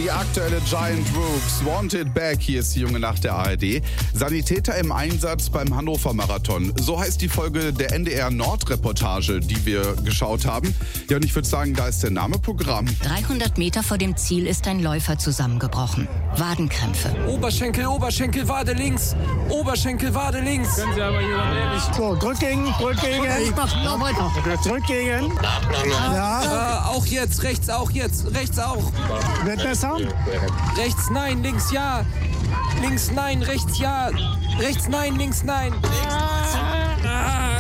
Die aktuelle Giant Rooks, Wanted Back, hier ist die junge Nacht der ARD. Sanitäter im Einsatz beim Hannover Marathon. So heißt die Folge der NDR Nord-Reportage, die wir geschaut haben. Ja, und ich würde sagen, da ist der Name Programm. 300 Meter vor dem Ziel ist ein Läufer zusammengebrochen. Wadenkrämpfe. Oberschenkel, Wade links. Oberschenkel, Wade links. Können Sie aber hier nicht. So, drück gegen. Ich mach noch weiter. Drück gegen. Ja. Auch jetzt, rechts auch. Wird besser? Rechts nein, links ja. Links nein, rechts ja. Rechts nein, links nein.